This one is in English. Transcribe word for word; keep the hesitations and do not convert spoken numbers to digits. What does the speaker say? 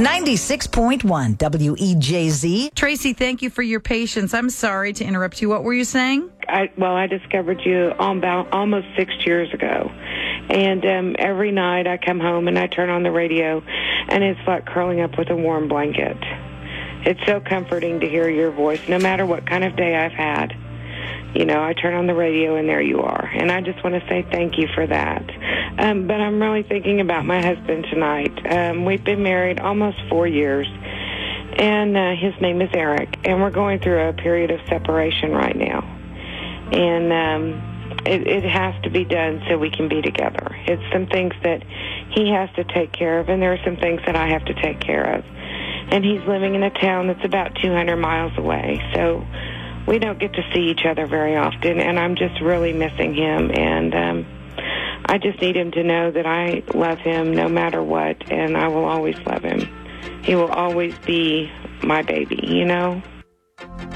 ninety-six point one W E J Z. Tracy, thank you for your patience. I'm sorry to interrupt you. What were you saying? I, well, I discovered you all about almost six years ago. And um, every night I come home and I turn on the radio, and it's like curling up with a warm blanket. It's so comforting to hear your voice, no matter what kind of day I've had. You know, I turn on the radio, and there you are. And I just want to say thank you for that. Um, but I'm really thinking about my husband tonight. Um, we've been married almost four years, and uh, his name is Eric. And we're going through a period of separation right now. And um, it, it has to be done so we can be together. It's some things that he has to take care of, and there are some things that I have to take care of. And he's living in a town that's about two hundred miles away. So we don't get to see each other very often, and I'm just really missing him. And um, I just need him to know that I love him no matter what, and I will always love him. He will always be my baby, you know?